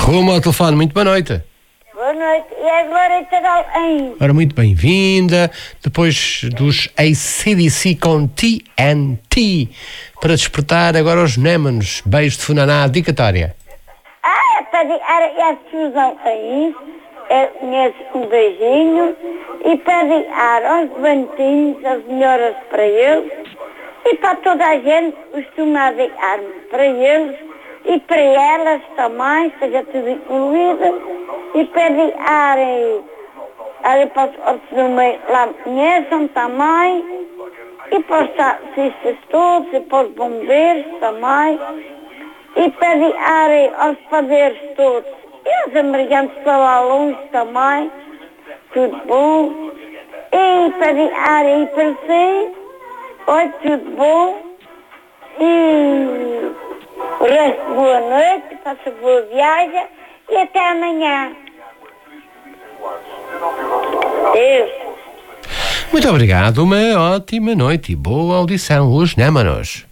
Rumo ao telefone, muito boa noite. Boa noite. E a Glória Além? Ora, muito bem-vinda. Depois dos AC/DC com TNT, para despertar agora os Némanos. Beijo de Funaná, dedicatória. Para dedicar a Suzão aí, um beijinho, e para dedicar aos levantinhos, as melhoras para eles, e para toda a gente, costuma dedicar-me para eles, e para elas também, seja tudo incluído, e para dedicarem, ali para os lá me conheçam também, e para os taxistas todos, e para os bombeiros também, e para dedicarem aos padeiros todos, e aos americanos para lá longe também, tudo bom, e para dedicarem para si, oi, tudo bom, e o resto, boa noite, faça boa viagem, e até amanhã. Deus. Muito obrigado, uma ótima noite e boa audição, os Némanos.